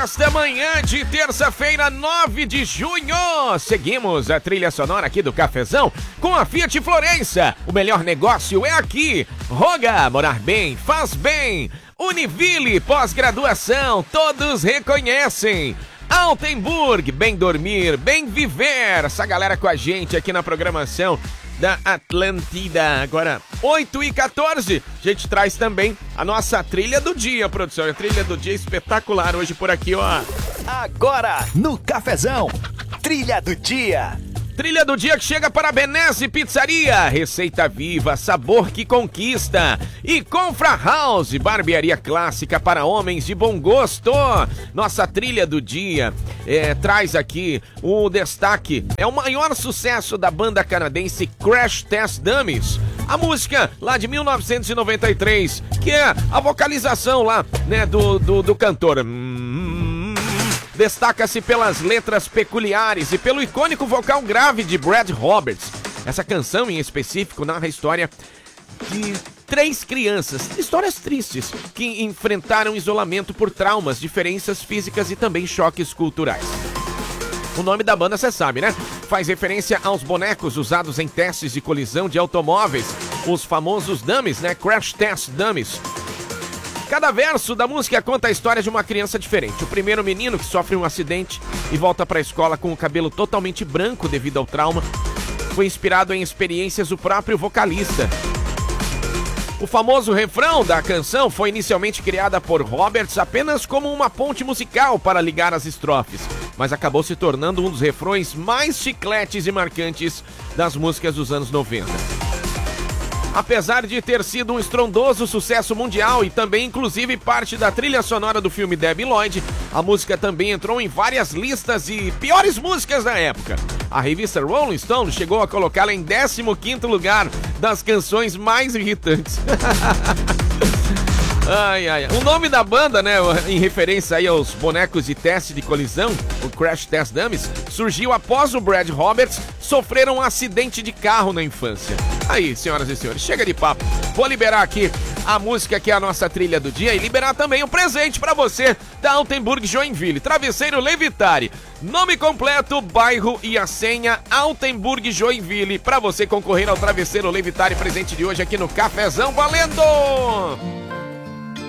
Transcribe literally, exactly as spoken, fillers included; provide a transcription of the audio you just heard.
nesta manhã de terça-feira, nove de junho. Seguimos a trilha sonora aqui do Cafezão com a Fiat Florença. O melhor negócio é aqui. Roga, morar bem, faz bem. Univille, pós-graduação, todos reconhecem. Altenburg, bem dormir, bem viver. Essa galera com a gente aqui na programação da Atlântida. Agora, oito e quatorze, a gente traz também a nossa trilha do dia, produção. A trilha do dia espetacular hoje por aqui, ó. Agora, no Cafezão, trilha do dia. Trilha do dia que chega para Benesse Pizzaria, receita viva, sabor que conquista. E Confra House, barbearia clássica para homens de bom gosto. Nossa trilha do dia é, traz aqui o destaque. É o maior sucesso da banda canadense Crash Test Dummies. A música lá de mil novecentos e noventa e três, que é a vocalização lá, né, do, do, do cantor. Hum, Destaca-se pelas letras peculiares e pelo icônico vocal grave de Brad Roberts. Essa canção, em específico, narra a história de três crianças, histórias tristes, que enfrentaram isolamento por traumas, diferenças físicas e também choques culturais. O nome da banda, você sabe, né? Faz referência aos bonecos usados em testes de colisão de automóveis, os famosos dummies, né? Crash Test Dummies. Cada verso da música conta a história de uma criança diferente. O primeiro menino que sofre um acidente e volta para a escola com o cabelo totalmente branco devido ao trauma foi inspirado em experiências do próprio vocalista. O famoso refrão da canção foi inicialmente criada por Roberts apenas como uma ponte musical para ligar as estrofes, mas acabou se tornando um dos refrões mais chicletes e marcantes das músicas dos anos noventa. Apesar de ter sido um estrondoso sucesso mundial e também inclusive parte da trilha sonora do filme Debbie Lloyd, a música também entrou em várias listas de piores músicas da época. A revista Rolling Stone chegou a colocá-la em décimo quinto lugar das canções mais irritantes. Ai, ai, o nome da banda, né, em referência aí aos bonecos de teste de colisão, o Crash Test Dummies, surgiu após o Brad Roberts sofrer um acidente de carro na infância. Aí, senhoras e senhores, chega de papo. Vou liberar aqui a música que é a nossa trilha do dia e liberar também um presente pra você da Altenburg Joinville, Travesseiro Levitari. Nome completo, bairro e a senha Altenburg Joinville, pra você concorrer ao Travesseiro Levitari, presente de hoje aqui no Cafezão, valendo!